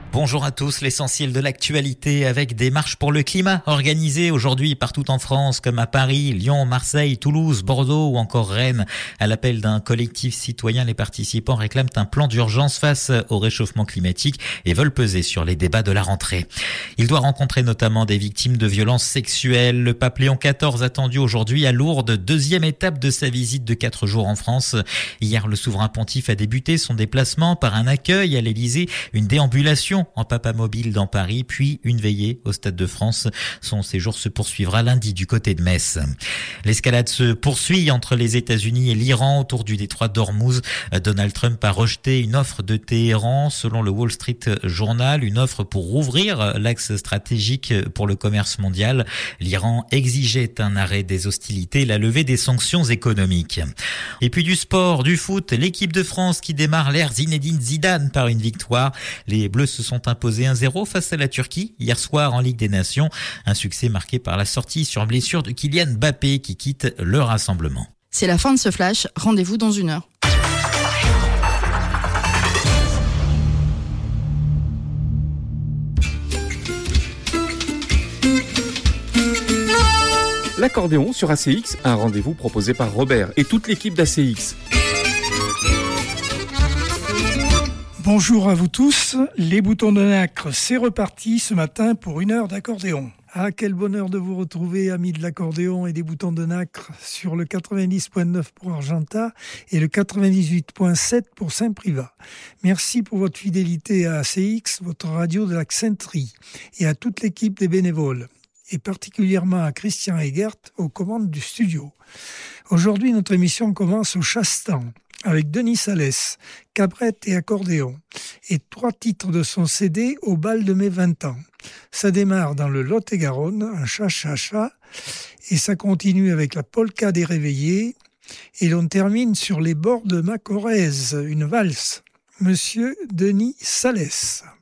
Bonjour à tous, l'essentiel de l'actualité avec des marches pour le climat organisées aujourd'hui partout en France comme à Paris, Lyon, Marseille, Toulouse, Bordeaux ou encore Rennes. À l'appel d'un collectif citoyen, les participants réclament un plan d'urgence face au réchauffement climatique et veulent peser sur les débats de la rentrée. Il doit rencontrer notamment des victimes de violences sexuelles. Le pape Léon XIV attendu aujourd'hui à Lourdes, deuxième étape de sa visite de 4 jours en France. Hier, le souverain pontife a débuté son déplacement par un accueil à l'Élysée, une déambulation en papamobile dans Paris, puis une veillée au Stade de France. Son séjour se poursuivra lundi du côté de Metz. L'escalade se poursuit entre les États-Unis et l'Iran autour du détroit d'Ormuz. Donald Trump a rejeté une offre de Téhéran, selon le Wall Street Journal, une offre pour rouvrir l'axe stratégique pour le commerce mondial. L'Iran exigeait un arrêt des hostilités, la levée des sanctions économiques. Et puis du sport, du foot, l'équipe de France qui démarre l'ère Zinedine Zidane par une victoire. Les Bleus se sont imposés 1-0 face à la Turquie hier soir en Ligue des Nations. Un succès marqué par la sortie sur blessure de Kylian Mbappé qui quitte le rassemblement. C'est la fin de ce flash, rendez-vous dans 1 heure. L'accordéon sur ACX, un rendez-vous proposé par Robert et toute l'équipe d'ACX. Bonjour à vous tous, les boutons de nacre, c'est reparti ce matin pour 1 heure d'accordéon. Ah, quel bonheur de vous retrouver, amis de l'accordéon et des boutons de nacre, sur le 90.9 pour Argenta et le 98.7 pour Saint-Privat. Merci pour votre fidélité à ACX, votre radio de l'Accenterie, et à toute l'équipe des bénévoles, et particulièrement à Christian Egert aux commandes du studio. Aujourd'hui, notre émission commence au Chastan, avec Denis Salès, cabrette et accordéon, et 3 titres de son CD au bal de mes 20 ans. Ça démarre dans le Lot-et-Garonne, un cha-cha-cha, et ça continue avec la polka des réveillés, et l'on termine sur les bords de ma Corrèze, une valse. Monsieur Denis Salès.